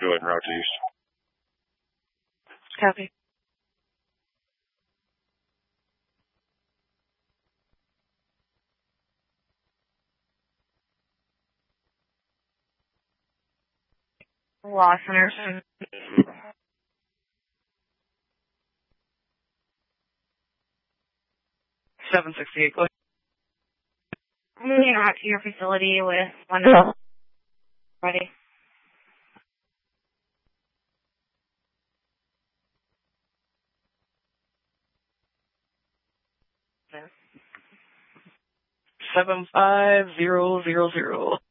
go ahead and route to east. Copy. Lost Anderson. 768, go ahead. I'm moving out to your facility with one of ready. Yes. 75000.